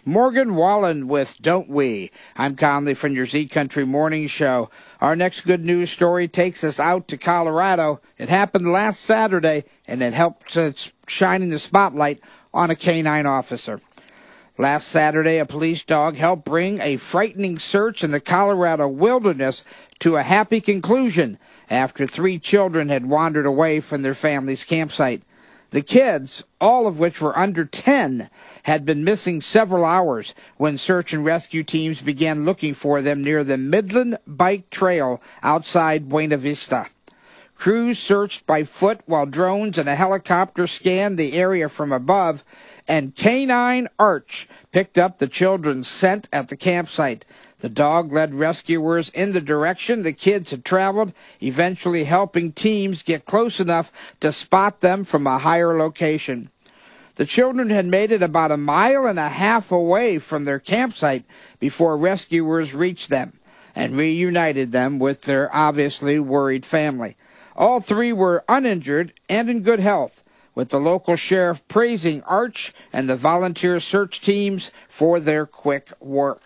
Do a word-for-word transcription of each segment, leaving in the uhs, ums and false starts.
Morgan Wallen with Don't We. I'm Conley from your Z Country Morning Show. Our next good news story takes us out to Colorado. It happened last Saturday, and it helped uh, shining the spotlight on a canine officer. Last Saturday, a police dog helped bring a frightening search in the Colorado wilderness to a happy conclusion after three children had wandered away from their family's campsite. The kids, all of which were under ten, had been missing several hours when search and rescue teams began looking for them near the Midland Bike Trail outside Buena Vista. Crews searched by foot while drones and a helicopter scanned the area from above, and Canine Arch picked up the children's scent at the campsite. The dog led rescuers in the direction the kids had traveled, eventually helping teams get close enough to spot them from a higher location. The children had made it about a mile and a half away from their campsite before rescuers reached them and reunited them with their obviously worried family. All three were uninjured and in good health, with the local sheriff praising Arch and the volunteer search teams for their quick work.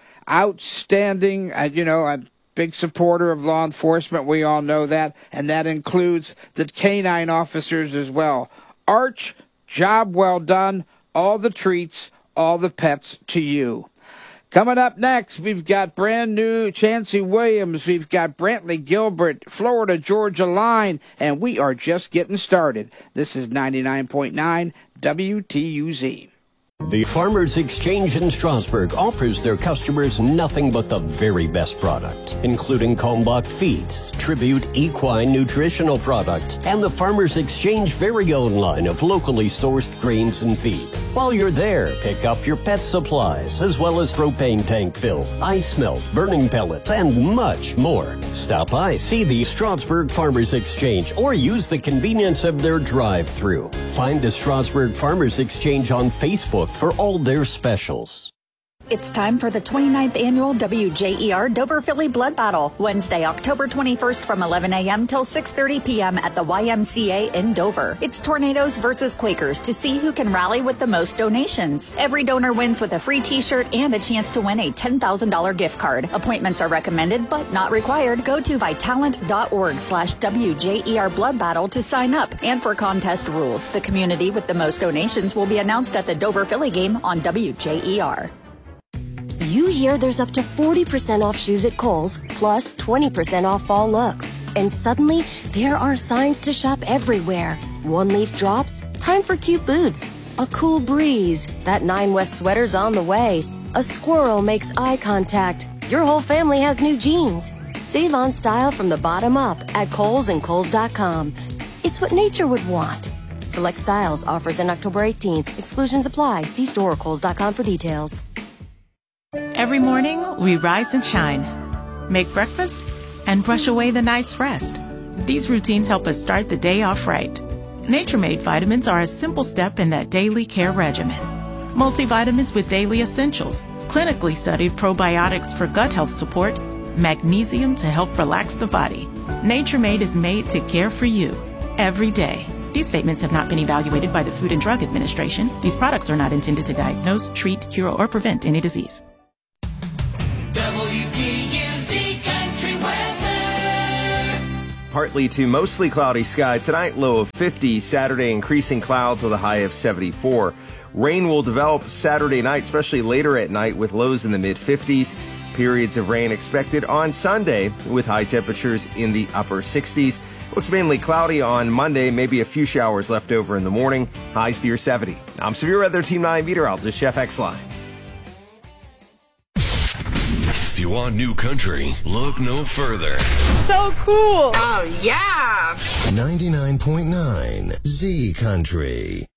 Outstanding. Uh, you know, I'm a big supporter of law enforcement. We all know that, and that includes the canine officers as well. Arch, job well done. All the treats, all the pets to you. Coming up next, we've got brand new Chancey Williams. We've got Brantley Gilbert, Florida Georgia Line, and we are just getting started. This is ninety-nine point nine W T U Z. The Farmers Exchange in Strasburg offers their customers nothing but the very best products, including Kalmbach Feeds, Tribute Equine Nutritional Products, and the Farmers Exchange very own line of locally sourced grains and feeds. While you're there, pick up your pet supplies, as well as propane tank fills, ice melt, burning pellets, and much more. Stop by, see the Strasburg Farmers Exchange, or use the convenience of their drive-thru. Find the Strasburg Farmers Exchange on Facebook for all their specials. It's time for the twenty-ninth Annual W J E R Dover Philly Blood Battle, Wednesday, October twenty-first from eleven a.m. till six thirty p.m. at the Y M C A in Dover. It's Tornadoes versus Quakers to see who can rally with the most donations. Every donor wins with a free t-shirt and a chance to win a ten thousand dollars gift card. Appointments are recommended but not required. Go to vitalant.org slash WJER Blood Battle to sign up. And for contest rules, the community with the most donations will be announced at the Dover Philly game on W J E R. You hear there's up to forty percent off shoes at Kohl's, plus twenty percent off fall looks. And suddenly, there are signs to shop everywhere. One leaf drops, time for cute boots. A cool breeze, that Nine West sweater's on the way. A squirrel makes eye contact. Your whole family has new jeans. Save on style from the bottom up at Kohl's and Kohl's dot com. It's what nature would want. Select styles, offers in October eighteenth. Exclusions apply. See store or Kohl's dot com for details. Every morning, we rise and shine, make breakfast, and brush away the night's rest. These routines help us start the day off right. Nature-Made vitamins are a simple step in that daily care regimen. Multivitamins with daily essentials, clinically studied probiotics for gut health support, magnesium to help relax the body. Nature-Made is made to care for you every day. These statements have not been evaluated by the Food and Drug Administration. These products are not intended to diagnose, treat, cure, or prevent any disease. W T U Z Country Weather. Partly to mostly cloudy sky tonight, low of fifty. Saturday, increasing clouds with a high of seventy-four. Rain will develop Saturday night, especially later at night, with lows in the mid-fifties. Periods of rain expected on Sunday with high temperatures in the upper sixties. Looks mainly cloudy on Monday, maybe a few showers left over in the morning. Highs near seventy. I'm Severe Weather Team nine meteorologist Chef X-Line. If you want new country, look no further. So cool. Oh, yeah. ninety-nine point nine Z Country.